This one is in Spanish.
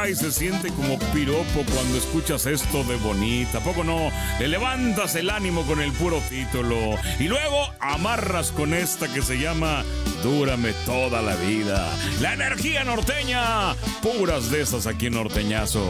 Ay, se siente como piropo cuando escuchas esto de Bonita. ¿A poco no? Le levantas el ánimo con el puro título. Y luego amarras con esta que se llama Dúrame toda la vida. La energía norteña. Puras de esas aquí en Norteñazo.